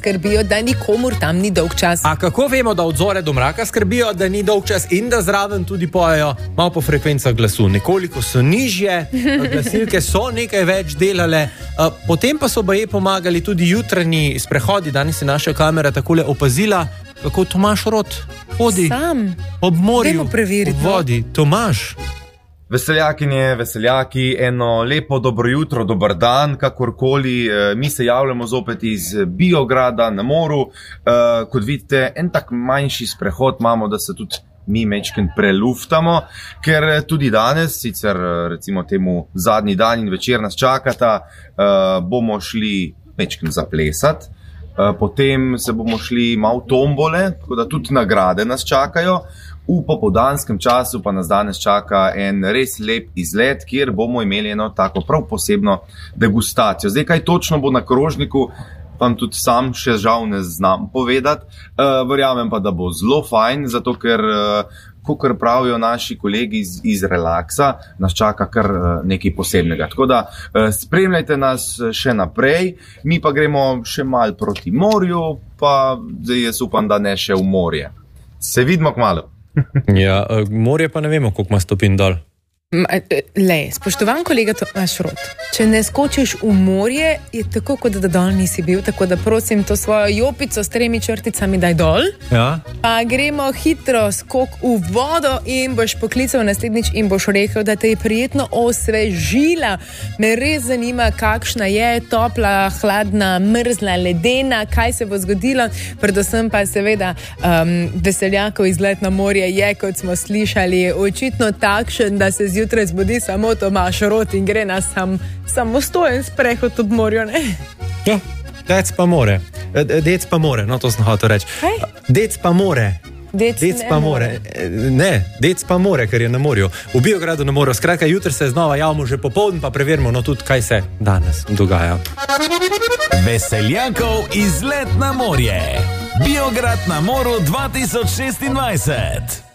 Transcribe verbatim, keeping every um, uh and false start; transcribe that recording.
skrbijo, da nikomur tam ni dolg čas. A kako vemo, da od zore do mraka skrbijo, da ni dolg čas in da zraven tudi pojejo malo po frekvencah glasu? Nekoliko so nižje, glasilke so nekaj več delale, potem pa so baje pomagali tudi jutranji sprehodi. Danes je naša kamera takole opazila, kako Tomaž Rot hodi Sam. ob morju, preveriti, ob vodi. Tomaž. Veseljakinje, veseljaki, eno lepo dobro jutro, dober dan, kakorkoli. Mi se javljamo zopet iz Biograda na moru. Kot vidite, en tak manjši sprehod imamo, da se tudi mi mečken preluftamo, ker tudi danes, sicer recimo temu zadnji dan in večer nas čakata, bomo šli mečken zaplesati. Potem se bomo šli malo tombole, tako da tudi nagrade nas čakajo. V popoldanskem času pa nas danes čaka en res lep izlet, kjer bomo imeli eno tako prav posebno degustacijo. Zdaj, kaj točno bo na krožniku, vam tudi sam še žal ne znam povedati. Uh, verjamem pa, da bo zelo fajn, zato ker, uh, kakor pravijo naši kolegi iz, iz Relaksa, nas čaka kar uh, nekaj posebnega. Tako da uh, spremljajte nas še naprej, mi pa gremo še mal proti morju, pa zdaj jaz upam, da ne še v morje. Se vidimo kmalu. Ja, morje pa ne vemo, koliko ima stopinj dol. Le, spoštovan kolega Tomaž Rot, če ne skočiš v morje, je tako, kot da dol nisi bil, tako da prosim to svojo jopico s tremi črticami daj dol. Ja. Pa gremo hitro skok v vodo in boš poklical naslednjič in boš rekel, da te je prijetno osvežila. Me res zanima, kakšna je topla, hladna, mrzla, ledena, kaj se bo zgodilo. Predvsem pa seveda um, veseljakov izlet na morje je, kot smo slišali, očitno takšen, da se zjutraj zbudi samo Tomaž Rot in gre na sam, samostojen sprehod ob morju, ne? Ja, dec pa more. Dec pa more, no to sem hotel reči. Kaj? Dec pa more. Dec, dec pa more. Ne, dec pa more, ker je na morju. V Biogradu na morju. Skratka, jutri se znova javimo že popoldan, pa preverimo no tudi, kaj se danes dogaja. Veseljakov izlet na morje. Biograd na moru dva tisoč šestindvajset.